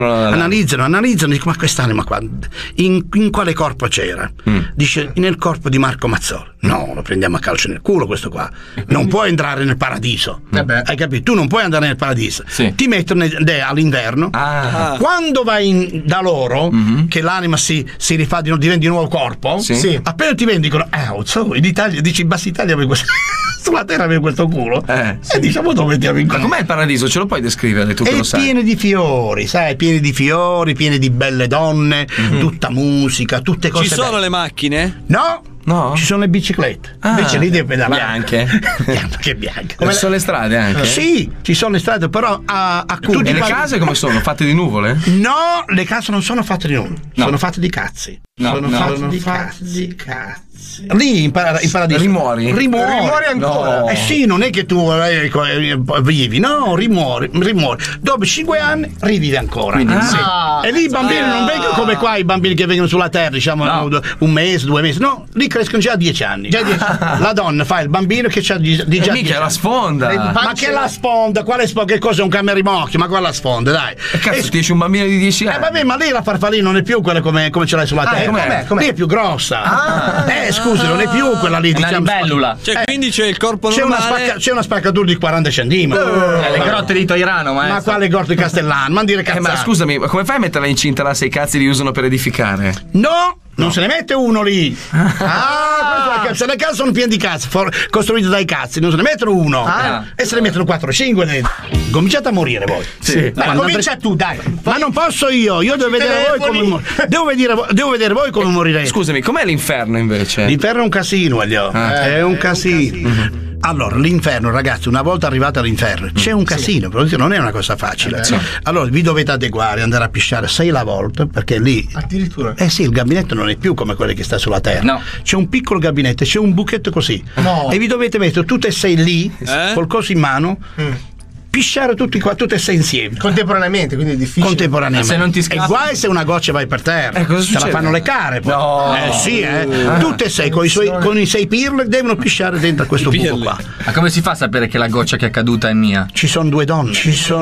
Analizzano, dico, ma quest'anima qua in quale corpo c'era? Dice, nel corpo di Marco Mazzoli. No, lo prendiamo a calcio nel culo questo qua. Non puoi entrare nel paradiso. Hai capito? Tu non puoi andare nel paradiso. Ti mettono all'inverno. Quando vai da loro, che l'anima si rifà, diventa di nuovo corpo, appena ti vendicano, in Italia, dici, in Bassa Italia sulla terra avevo questo culo, e diciamo dove mettiamo in culo. Ma com'è il paradiso? Ce lo puoi descrivere tu che lo sai? È pieno di fiori, sai, pieni di belle donne, tutta musica, tutte cose Ci sono belle. le macchine? No, ci sono le biciclette. Invece lì devi pedalare. Bianche? Che bianche. Ci sono le strade anche? Sì, ci sono le strade, però a curve. E le case come sono? Fatte di nuvole? No, le case non sono fatte di nuvole, sono fatte di cazzi. Sono fatte di cazzi. Lì in paradiso rimuori ancora. Sì, non è che tu vivi, no, rimuori. Dopo 5 anni rivivi ancora. E lì i bambini non vengono come qua i bambini che vengono sulla terra, diciamo un mese, 2 mesi, no, lì crescono già a 10 anni. La donna fa il bambino che c'ha di già mica la sponda. Ma che la sponda? Quale sponda? Che cosa è un camerimocchio? Ma quella sponda, dai. Cazzo, ti esce un bambino di 10 anni. Vabbè, ma lì la farfallina non è più quella come ce l'hai sulla terra. Com'è? Lì è più grossa. Scusi, non è più quella lì, diciamo. Una libellula. Quindi c'è il corpo normale. C'è una spaccatura di 40 centimetri. Le grotte di Toirano, ma quale grotte di Castellano? Ma dire cazzate. Ma scusami, come fai a metterla incinta là se i cazzi li usano per edificare? No! Non se ne mette uno lì. Se le case sono piene di cazzi, costruite dai cazzi, non se ne mettono uno. E se ne mettono 4-5 dentro. Cominciate a morire voi. Ma comincia tu, dai. Ma non posso io devo vedere voi come devo vedere voi come morirete. Scusami, com'è l'inferno invece? L'inferno è un casino, è un casino. Allora, l'inferno, ragazzi, una volta arrivati all'inferno c'è un casino, non è una cosa facile. Allora vi dovete adeguare, andare a pisciare 6 la volta, perché lì addirittura il gabinetto non è più come quello che sta sulla terra. No. C'è un piccolo gabinetto, c'è un buchetto così. E vi dovete mettere tutte e 6 lì, col coso in mano. Pisciare tutte e 6 insieme contemporaneamente, quindi è difficile. Contemporaneamente. Se non ti scappi. E guai se una goccia vai per terra. Cosa te succede? la fanno leccare poi. No. Tutte e 6 con i 6 pirle devono pisciare dentro a questo buco qua. Ma come si fa a sapere che la goccia che è caduta è mia? Ci sono 2 donne.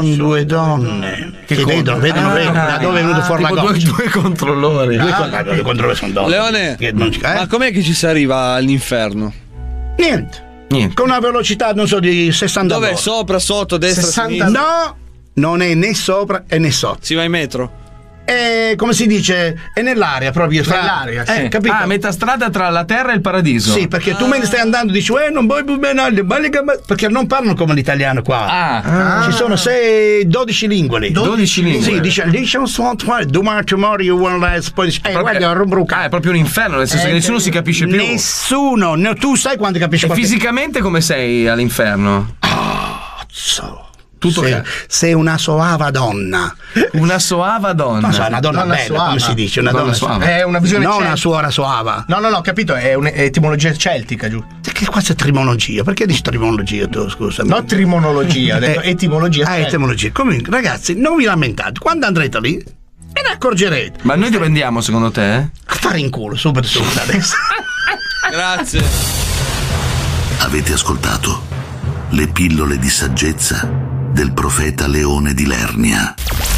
Che vedono da dove è venuto fuori la goccia. 2 controllori. 2 controllori sono donne. Leone, ma com'è che ci si arriva all'inferno? Niente. Con una velocità, non so, di 60 Dov'è? Sopra, sotto, destra, 60? sinistra? No, non è né sopra e né sotto. Si va in metro? È, come si dice, è nell'aria proprio. Nell'aria, sì. Capito? Metà strada tra la terra e il paradiso. Sì, perché tu me ne stai andando e dici, non vuoi bene, perché non parlano come l'italiano qua. Ci sono 12 lingue lì. 12 lingue. Sì, dice, domani tomorrow you want less, poi dice, guarda, è proprio un inferno, nel senso che nessuno si capisce più. Nessuno, tu sai quanto capisci. E fisicamente come sei all'inferno? Tutto sei una soava donna. Una soava donna. Non so, una donna bella, soava. come si dice? Una donna soava. È una visione non celtica. una suora soava. No, capito, è un'etimologia celtica, giù. Che qua c'è trimologia? Perché dici trimologia tu, scusa? No, trimonologia, ho detto etimologia celtica. Etimologia. Comunque, ragazzi, non vi lamentate. Quando andrete lì, ve ne accorgerete. Ma noi dove andiamo secondo te? A fare in culo, subito adesso. Grazie. Avete ascoltato le pillole di saggezza del profeta Leone di Lernia.